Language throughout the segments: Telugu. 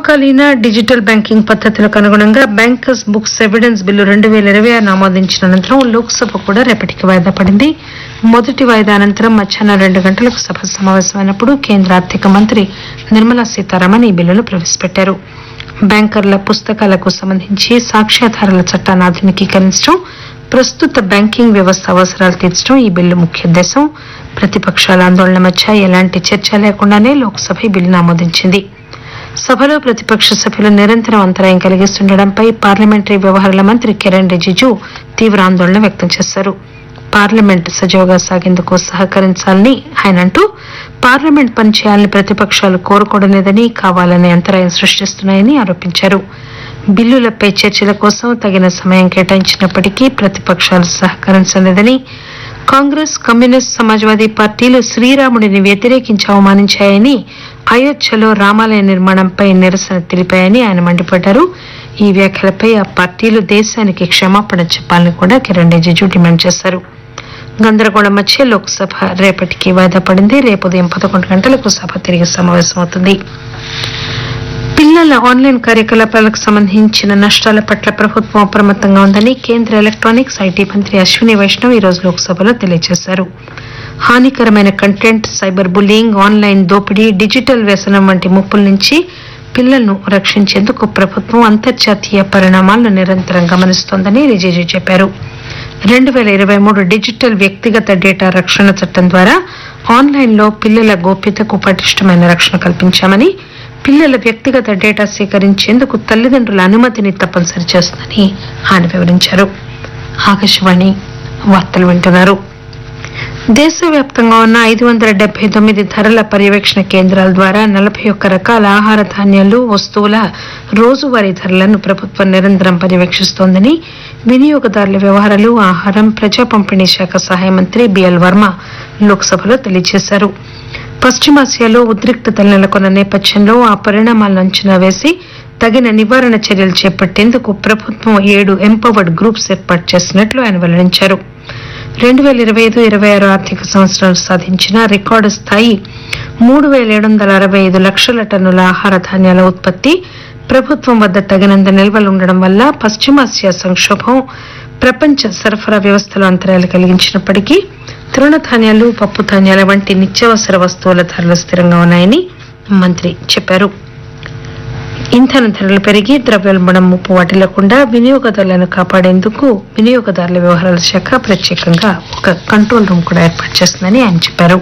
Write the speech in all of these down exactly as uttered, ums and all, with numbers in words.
సమకాలీన డిజిటల్ బ్యాంకింగ్ పద్దతులకు అనుగుణంగా బ్యాంకర్స్ బుక్స్ ఎవిడెన్స్ బిల్లు రెండు వేల ఇరవై ఆరు ఆమోదించిన అనంతరం లోక్సభ కూడా రేపటికి వాయిదా పడింది. మొదటి వాయిదా అనంతరం మధ్యాహ్నం రెండు గంటలకు సభ సమావేశమైనప్పుడు కేంద్ర ఆర్థిక మంత్రి నిర్మలా సీతారామన్ ఈ బిల్లును ప్రవేశపెట్టారు. బ్యాంకర్ల పుస్తకాలకు సంబంధించి సాక్ష్యాధారాల చట్టాన్ని ఆధునికీకరించడం, ప్రస్తుత బ్యాంకింగ్ వ్యవస్థ అవసరాలు తీర్చడం ఈ బిల్లు ముఖ్య ఉద్దేశం. ప్రతిపక్షాల ఆందోళన మధ్య ఎలాంటి చర్చ లేకుండానే లోక్సభ ఈ బిల్లును ఆమోదించింది. సభలో ప్రతిపక్ష సభ్యులు నిరంతరం అంతరాయం కలిగిస్తుండటంపై పార్లమెంటరీ వ్యవహారాల మంత్రి కిరణ్ రిజిజు తీవ్ర ఆందోళన వ్యక్తం చేశారు. పార్లమెంట్ సజావుగా సాగేందుకు సహకరించాలని ఆయన అంటూ పార్లమెంట్ పనిచేయాలని ప్రతిపక్షాలు కోరుకోవడం లేదని, కావాలనే అంతరాయం సృష్టిస్తున్నాయని ఆరోపించారు. బిల్లులపై చర్చల కోసం తగిన సమయం కేటాయించినప్పటికీ ప్రతిపక్షాలు సహకరించలేదని, కాంగ్రెస్, కమ్యూనిస్ట్, సమాజ్వాదీ పార్టీలు శ్రీరాముడిని వ్యతిరేకించి అవమానించాయని, అయోధ్యలో రామాలయ నిర్మాణంపై నిరసన తెలిపాయని ఆయన మండిపడ్డారు. ఈ వ్యాఖ్యలపై ఆ పార్టీలు దేశానికి క్షమాపణ చెప్పాలని కూడా కిరణ్ రిజిజు డిమాండ్ చేశారు. గందరగోళం మధ్య లోక్సభ రేపటికి వాయిదా పడింది. రేపు ఉదయం పదకొండు గంటలకు సభ తిరిగి సమావేశమవుతుంది. పిల్లల ఆన్లైన్ కార్యకలాపాలకు సంబంధించిన నష్టాల పట్ల ప్రభుత్వం అప్రమత్తంగా ఉందని కేంద్ర ఎలక్ట్రానిక్స్, ఐటీ మంత్రి అశ్విని వైష్ణవ్ ఈ రోజు లోక్సభలో తెలియజేశారు. హానికరమైన కంటెంట్, సైబర్ బుల్లింగ్, ఆన్లైన్ దోపిడీ, డిజిటల్ వ్యసనం వంటి ముప్పుల నుంచి పిల్లలను రక్షించేందుకు ప్రభుత్వం అంతర్జాతీయ పరిణామాలను నిరంతరం గమనిస్తోందని రిజిజు చెప్పారు. రెండు వేల ఇరవై మూడు డిజిటల్ వ్యక్తిగత డేటా రక్షణ చట్టం ద్వారా ఆన్లైన్లో పిల్లల గోప్యతకు పటిష్టమైన రక్షణ కల్పించామని, పిల్లల వ్యక్తిగత డేటా సేకరించేందుకు తల్లిదండ్రుల అనుమతిని తప్పనిసరి చేస్తుందని ఆయన వివరించారు. ఆకాశవాణి వార్తలు వింటున్నారు. దేశవ్యాప్తంగా ఉన్న ఐదు వందల డెబ్బై తొమ్మిది ధరల పర్యవేక్షణ కేంద్రాల ద్వారా నలభై ఒక్క రకాల ఆహార ధాన్యాలు, వస్తువుల రోజువారీ ధరలను ప్రభుత్వం నిరంతరం పర్యవేక్షిస్తోందని వినియోగదారుల వ్యవహారాలు, ఆహారం, ప్రజా పంపిణీ శాఖ సహాయ మంత్రి బిఎల్ వర్మ లోక్సభలో తెలియజేశారు. పశ్చిమాసియాలో ఉద్రిక్తతలు నెలకొన్న నేపథ్యంలో ఆ పరిణామాలను అంచనా వేసి తగిన నివారణ చర్యలు చేపట్టేందుకు ప్రభుత్వం ఏడు ఎంపవర్డ్ గ్రూప్స్ ఏర్పాటు చేసినట్లు ఆయన వెల్లడించారు. రెండు వేల ఇరవై ఐదు ఇరవై ఆరు ఆర్థిక సంవత్సరాలు సాధించిన రికార్డు స్థాయి మూడు వేల ఏడు వందల అరవై ఐదు లక్షల టన్నుల ఆహార ధాన్యాల ఉత్పత్తి, ప్రభుత్వం వద్ద తగినంత నిల్వలు ఉండడం వల్ల పశ్చిమాసియా సంక్షోభం ప్రపంచ సరఫరా వ్యవస్థలో అంతరాయాలు కలిగించినప్పటికీ తృణధాన్యాలు, పప్పు ధాన్యాల వంటి నిత్యావసర వస్తువుల ధరలు స్థిరంగా ఉన్నాయని మంత్రి చెప్పారు. ఇంధన ధరలు పెరిగి ద్రవ్యోల్బణం ముప్పు వాటిల్లకుండా వినియోగదారులను కాపాడేందుకు వినియోగదారుల వ్యవహారాల శాఖ ప్రత్యేకంగా ఒక కంట్రోల్ రూమ్ కూడా ఏర్పాటు చేస్తుందని ఆయన చెప్పారు.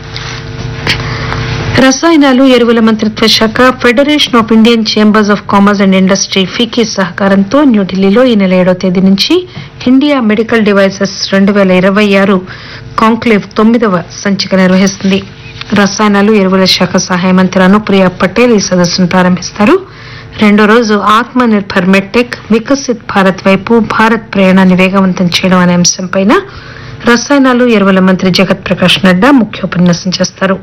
రసాయనాలు, ఎరువుల మంత్రిత్వ శాఖ, federation of Indian chambers of commerce and industry FICCI సహకారంతో న్యూఢిల్లీలో ఈ నెల ఏడవ తేదీ నుంచి ఇండియా మెడికల్ డివైసెస్ రెండు వేల ఇరవై ఆరు కాంక్లేవ్ తొమ్మిదవ సంచిక నిర్వహిస్తుంది. రసాయనాలు, ఎరువుల శాఖ సహాయ మంత్రి అనుప్రియ పటేల్ ఈ సదస్సును ప్రారంభిస్తారు. రెండో రోజు ఆత్మ నిర్భర్ మెడ్టెక్, వికసిత్ భారత్ వైపు భారత్ ప్రయాణాన్ని వేగవంతం చేయడం అనే అంశంపై రసాయనాలు, ఎరువుల మంత్రి జగత్ ప్రకాష్ నడ్డా ముఖ్య ఉపన్యాసం చేస్తారు.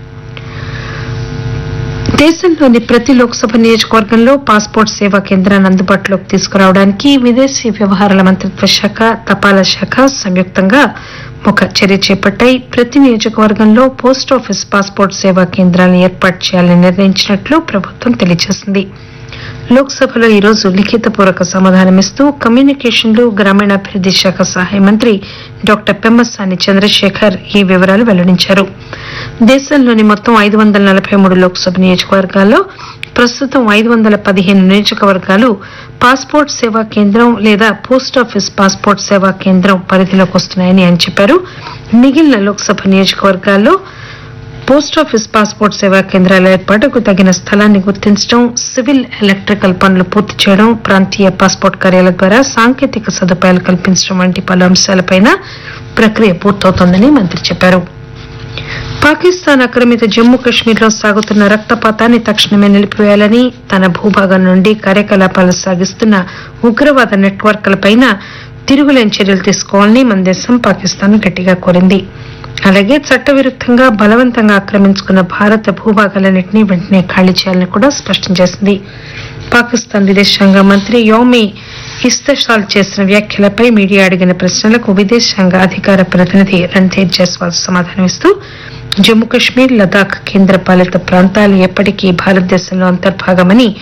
దేశంలోని ప్రతి లోక్సభ నియోజకవర్గంలో పాస్పోర్ట్ సేవా కేంద్రాన్ని అందుబాటులోకి తీసుకురావడానికి విదేశీ వ్యవహారాల మంత్రిత్వ శాఖ, తపాలా శాఖ సంయుక్తంగా ఒక చర్య చేపట్టాయి. ప్రతి నియోజకవర్గంలో పోస్టాఫీస్ పాస్పోర్ట్ సేవా కేంద్రాలను ఏర్పాటు చేయాలని నిర్ణయించినట్లు ప్రభుత్వం తెలియజేసింది. లోక్సభలో ఈరోజు లిఖితపూర్వక సమాధానమిస్తూ కమ్యూనికేషన్లు, గ్రామీణాభివృద్ది శాఖ సహాయ మంత్రి డాక్టర్ పెమ్మసాని చంద్రశేఖర్ ఈ వివరాలు వెల్లడించారు. దేశంలోని మొత్తం ఐదు వందల నలభై మూడు లోక్సభ నియోజకవర్గాల్లో ప్రస్తుతం ఐదు వందల పదిహేను నియోజకవర్గాలు పాస్పోర్ట్ సేవా కేంద్రం లేదా పోస్టాఫీస్ పాస్పోర్ట్ సేవా కేంద్రం పరిధిలోకి వస్తున్నాయని ఆయన చెప్పారు. మిగిలిన లోక్సభ నియోజకవర్గాల్లో పోస్టాఫీస్ పాస్పోర్ట్ సేవా కేంద్రాల ఏర్పాటుకు తగిన స్థలాన్ని గుర్తించడం, సివిల్, ఎలక్ట్రికల్ పనులు పూర్తి చేయడం, ప్రాంతీయ పాస్పోర్ట్ కార్యాలయాల ద్వారా సాంకేతిక సదుపాయాలు కల్పించడం వంటి పలు అంశాలపై ప్రక్రియ పూర్తవుతోందని మంత్రి చెప్పారు. పాకిస్తాన్ ఆక్రమిత జమ్మూ కశ్మీర్ లో సాగుతున్న రక్తపాతాన్ని తక్షణమే నిలిపివేయాలని, తన భూభాగం నుండి కార్యకలాపాలు సాగిస్తున్న ఉగ్రవాద నెట్వర్క్లపై తిరుగులేని చర్యలు తీసుకోవాలని మన దేశం పాకిస్తాన్ గట్టిగా కోరింది. అలాగే చట్టవిరుద్దంగా బలవంతంగా ఆక్రమించుకున్న భారత భూభాగాలన్నింటినీ వెంటనే ఖాళీ చేయాలని కూడా స్పష్టం చేసింది. పాకిస్తాన్ విదేశాంగ మంత్రి యోమి ఇస్తషాల్ చేసిన వ్యాఖ్యలపై మీడియా అడిగిన ప్రశ్నలకు విదేశాంగ అధికార ప్రతినిధి రణ్ధీర్ జైస్వాల్ సమాధానమిస్తూ జమ్మూ కశ్మీర్, లదాఖ్ కేంద్ర పాలిత ప్రాంతాలు ఎప్పటికీ భారతదేశంలో అంతర్భాగమని